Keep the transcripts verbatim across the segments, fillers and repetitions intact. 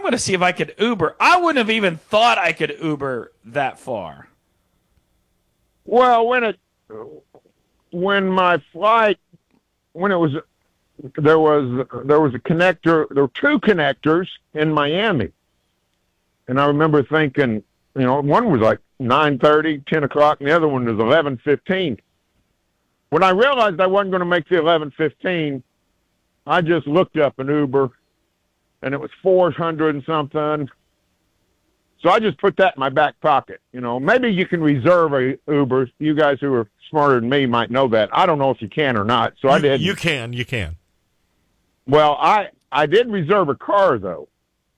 going to see if I could Uber. I wouldn't have even thought I could Uber that far. Well, when it when my flight when it was there was there was a connector there were two connectors in Miami, and I remember thinking, you know, one was like nine thirty, ten o'clock, and the other one was eleven fifteen. When I realized I wasn't going to make the eleven fifteen, I just looked up an Uber, and it was four hundred and something. So I just put that in my back pocket. You know, maybe you can reserve a Uber. You guys who are smarter than me might know that. I don't know if you can or not. So you, I did. You can. You can. Well, I I did reserve a car though.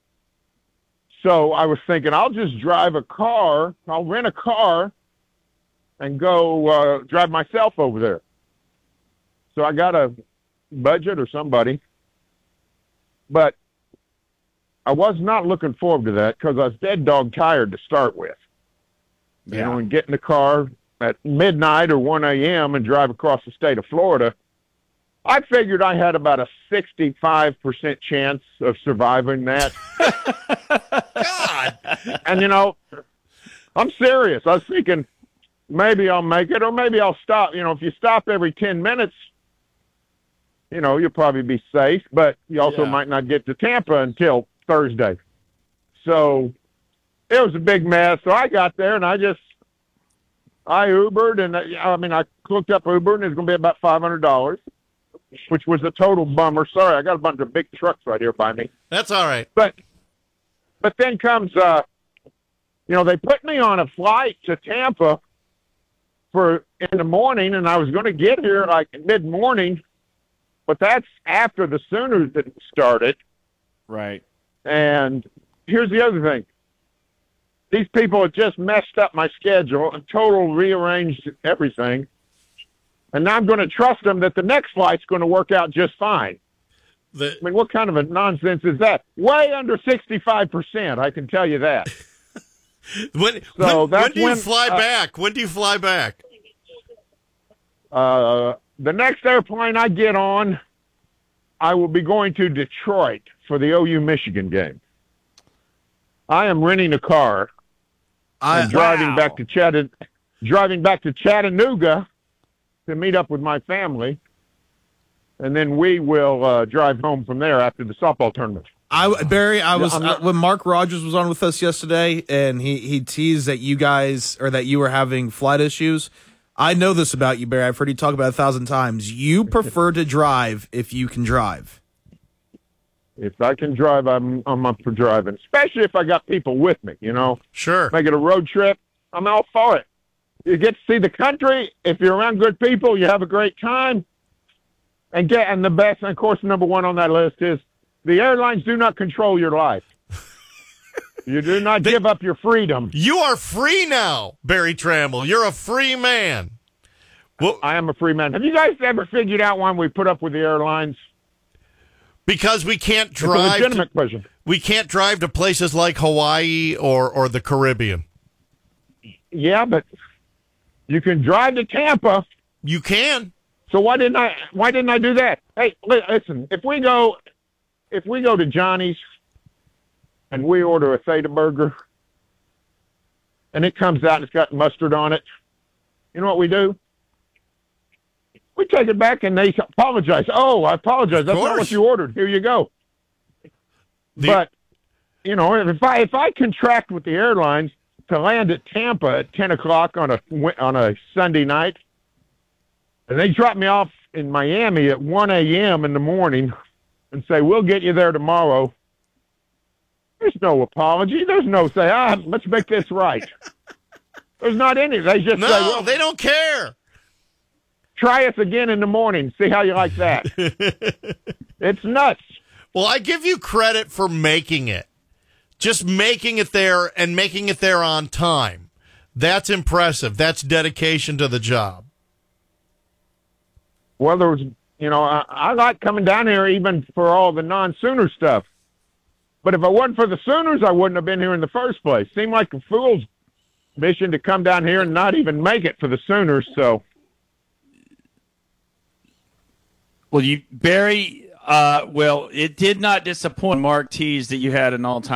So I was thinking I'll just drive a car. I'll rent a car and go uh, drive myself over there. So I got a budget or somebody, but I was not looking forward to that because I was dead dog tired to start with. Yeah. You know, and get in the car at midnight or one a.m. and drive across the state of Florida. I figured I had about a sixty-five percent chance of surviving that. God! And, you know, I'm serious. I was thinking maybe I'll make it or maybe I'll stop. You know, if you stop every ten minutes, you know, you'll probably be safe, but you also Yeah. might not get to Tampa until Thursday. So it was a big mess. So I got there and I just, I Ubered and I, I mean, I looked up Uber and it was going to be about five hundred dollars, which was a total bummer. Sorry, I got a bunch of big trucks right here by me. That's all right. But, but then comes, uh, you know, they put me on a flight to Tampa for in the morning and I was going to get here like mid-morning, but that's after the Sooners had started. Right. And here's the other thing. These people had just messed up my schedule and total rearranged everything. And now I'm going to trust them that the next flight's going to work out just fine. The, I mean, what kind of a nonsense is that? Way under sixty-five percent, I can tell you that. when, So when, that's when do you when, fly uh, back? When do you fly back? Uh, the next airplane I get on, I will be going to Detroit for the O U Michigan game. I am renting a car I, and driving wow. back to Chatt- driving back to Chattanooga to meet up with my family, and then we will uh, drive home from there after the softball tournament. I Barry, I was I'm not- uh, when Mark Rogers was on with us yesterday, and he he teased that you guys or that you were having flight issues. I know this about you, Barry. I've heard you talk about it a thousand times. You prefer to drive if you can drive. If I can drive, I'm I'm up for driving, especially if I got people with me. You know, Sure. make it a road trip. I'm all for it. You get to see the country. If you're around good people, you have a great time. And get and the best, and of course, number one on that list is the airlines do not control your life. You do not They- give up your freedom. You are free now, Barry Trammell. You're a free man. Well, I am a free man. Have you guys ever figured out why we put up with the airlines? because we can't It's a drive. legitimate To, question. we can't drive to places like Hawaii or or the Caribbean. Yeah, but you can drive to Tampa. You can. So why didn't I? Why didn't I do that? Hey, li- listen. If we go, if we go to Johnny's, and we order a Theta burger, and it comes out and it's got mustard on it, you know what we do? We take it back and they apologize. Oh, I apologize. That's not course. what you ordered. Here you go. The- But you know, if I if I contract with the airlines to land at Tampa at ten o'clock on a on a Sunday night, and they drop me off in Miami at one a.m. in the morning and say, we'll get you there tomorrow, there's no apology. There's no say, ah, let's make this right. There's not any. They just no, say, well, they don't care. try us again in the morning. See how you like that. It's nuts. Well, I give you credit for making it. Just making it there and making it there on time. That's impressive. That's dedication to the job. Well, there was, you know, I, I like coming down here even for all the non-Sooner stuff. But if it wasn't for the Sooners, I wouldn't have been here in the first place. Seemed like a fool's mission to come down here and not even make it for the Sooners. So, Well, you Barry. Uh, well, it did not disappoint Mark teased that you had an all-time